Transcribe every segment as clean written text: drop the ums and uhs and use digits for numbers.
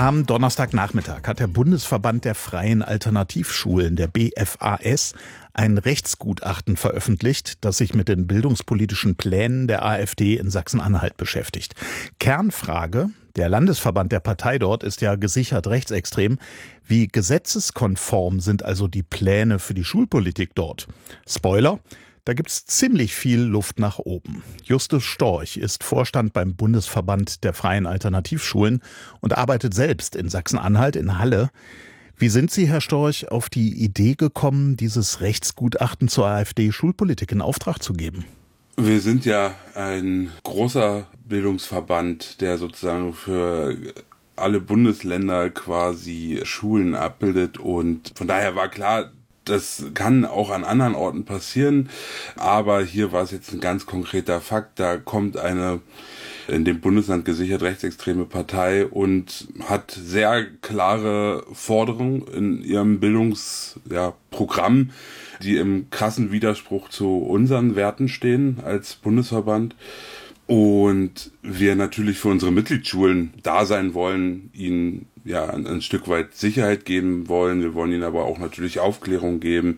Am Donnerstagnachmittag hat der Bundesverband der Freien Alternativschulen, der BFAS, ein Rechtsgutachten veröffentlicht, das sich mit den bildungspolitischen Plänen der AfD in Sachsen-Anhalt beschäftigt. Kernfrage: Der Landesverband der Partei dort ist ja gesichert rechtsextrem. Wie gesetzeskonform sind also die Pläne für die Schulpolitik dort? Spoiler: Da gibt's ziemlich viel Luft nach oben. Justus Storch ist Vorstand beim Bundesverband der Freien Alternativschulen und arbeitet selbst in Sachsen-Anhalt in Halle. Wie sind Sie, Herr Storch, auf die Idee gekommen, dieses Rechtsgutachten zur AfD-Schulpolitik in Auftrag zu geben? Wir sind ja ein großer Bildungsverband, der sozusagen für alle Bundesländer quasi Schulen abbildet, und von daher war klar, das kann auch an anderen Orten passieren, aber hier war es jetzt ein ganz konkreter Fakt. Da kommt eine in dem Bundesland gesichert rechtsextreme Partei und hat sehr klare Forderungen in ihrem Bildungsprogramm, die im krassen Widerspruch zu unseren Werten stehen als Bundesverband. Und wir natürlich für unsere Mitgliedsschulen da sein wollen, ihnen ein Stück weit Sicherheit geben wollen. Wir wollen ihnen aber auch natürlich Aufklärung geben.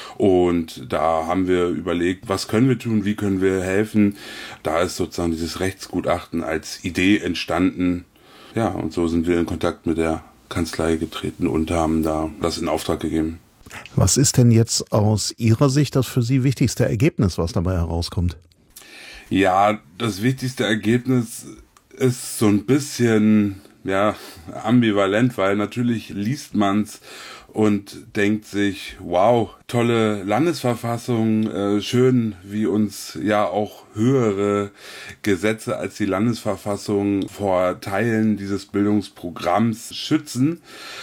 Und da haben wir überlegt, was können wir tun, wie können wir helfen. Da ist sozusagen dieses Rechtsgutachten als Idee entstanden. Ja, und so sind wir in Kontakt mit der Kanzlei getreten und haben da das in Auftrag gegeben. Was ist denn jetzt aus Ihrer Sicht das für Sie wichtigste Ergebnis, was dabei herauskommt? Ja, das wichtigste Ergebnis ist so ein bisschen ambivalent, weil natürlich liest man's und denkt sich, wow, tolle Landesverfassung, schön, wie uns ja auch höhere Gesetze als die Landesverfassung vor Teilen dieses Bildungsprogramms schützen.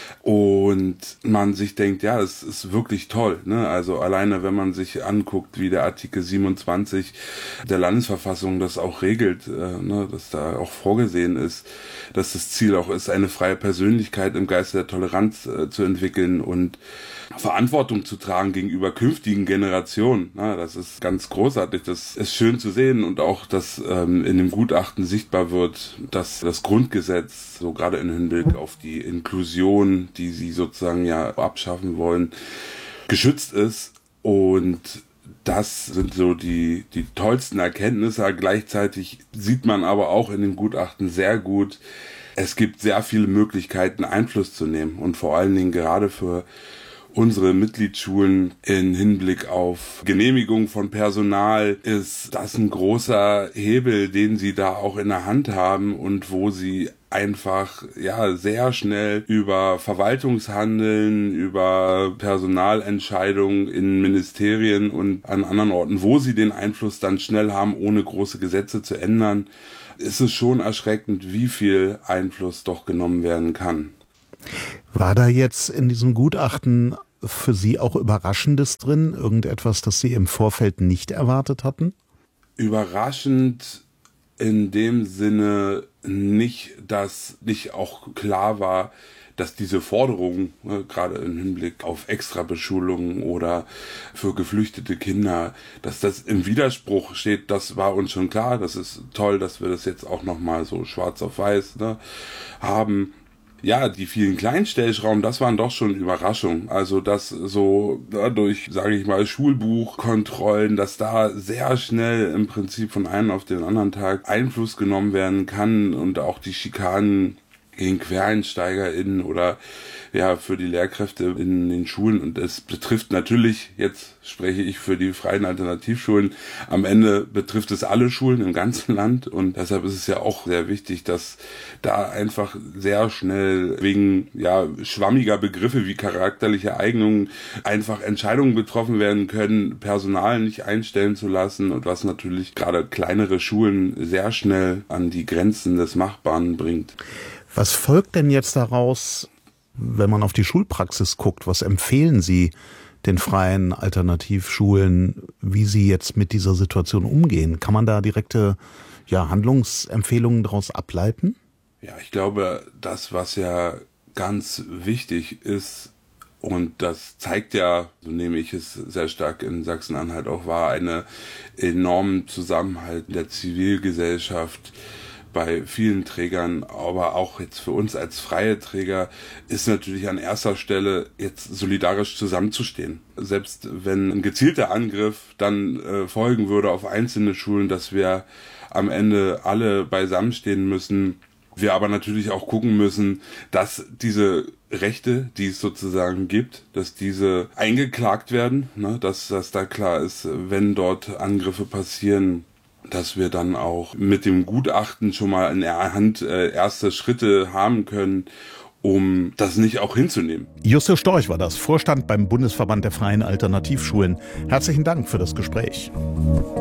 Und man sich denkt, ja, es ist wirklich toll, ne? Also alleine, wenn man sich anguckt, wie der Artikel 27 der Landesverfassung das auch regelt, dass da auch vorgesehen ist, dass das Ziel auch ist, eine freie Persönlichkeit im Geiste der Toleranz zu entwickeln und Verantwortung zu tragen gegenüber künftigen Generationen. Das ist ganz großartig, das ist schön zu sehen, und auch, dass in dem Gutachten sichtbar wird, dass das Grundgesetz, so gerade im Hinblick auf die Inklusion, die sie sozusagen ja abschaffen wollen, geschützt ist. Und das sind so die tollsten Erkenntnisse. Gleichzeitig sieht man aber auch in dem Gutachten sehr gut, es gibt sehr viele Möglichkeiten, Einfluss zu nehmen, und vor allen Dingen gerade für unsere Mitgliedsschulen in Hinblick auf Genehmigung von Personal ist das ein großer Hebel, den sie da auch in der Hand haben und wo sie einfach sehr schnell über Verwaltungshandeln, über Personalentscheidungen in Ministerien und an anderen Orten, wo sie den Einfluss dann schnell haben, ohne große Gesetze zu ändern, ist es schon erschreckend, wie viel Einfluss doch genommen werden kann. War da jetzt in diesem Gutachten für Sie auch Überraschendes drin? Irgendetwas, das Sie im Vorfeld nicht erwartet hatten? Überraschend in dem Sinne nicht, dass nicht auch klar war, dass diese Forderungen, gerade im Hinblick auf Extrabeschulungen oder für geflüchtete Kinder, dass das im Widerspruch steht, das war uns schon klar. Das ist toll, dass wir das jetzt auch nochmal so schwarz auf weiß haben. Ja, die vielen Kleinstellschrauben, das waren doch schon Überraschungen. Also, dass so durch, sage ich mal, Schulbuchkontrollen, dass da sehr schnell im Prinzip von einem auf den anderen Tag Einfluss genommen werden kann, und auch die Schikanen gegen QuereinsteigerInnen oder für die Lehrkräfte in den Schulen. Und es betrifft natürlich, jetzt spreche ich für die freien Alternativschulen, am Ende betrifft es alle Schulen im ganzen Land, und deshalb ist es ja auch sehr wichtig, dass da einfach sehr schnell wegen schwammiger Begriffe wie charakterliche Eignungen einfach Entscheidungen getroffen werden können, Personal nicht einstellen zu lassen, und was natürlich gerade kleinere Schulen sehr schnell an die Grenzen des Machbaren bringt. Was folgt denn jetzt daraus, wenn man auf die Schulpraxis guckt? Was empfehlen Sie den freien Alternativschulen, wie sie jetzt mit dieser Situation umgehen? Kann man da direkte Handlungsempfehlungen daraus ableiten? Ja, ich glaube, das, was ja ganz wichtig ist, und das zeigt ja, so nehme ich es sehr stark in Sachsen-Anhalt auch wahr, einen enormen Zusammenhalt der Zivilgesellschaft, bei vielen Trägern, aber auch jetzt für uns als freie Träger ist natürlich an erster Stelle jetzt solidarisch zusammenzustehen. Selbst wenn ein gezielter Angriff dann folgen würde auf einzelne Schulen, dass wir am Ende alle beisammenstehen müssen. Wir aber natürlich auch gucken müssen, dass diese Rechte, die es sozusagen gibt, dass diese eingeklagt werden, ne, dass das da klar ist, wenn dort Angriffe passieren, dass wir dann auch mit dem Gutachten schon mal in der Hand erste Schritte haben können, um das nicht auch hinzunehmen. Justus Storch war das, Vorstand beim Bundesverband der Freien Alternativschulen. Herzlichen Dank für das Gespräch.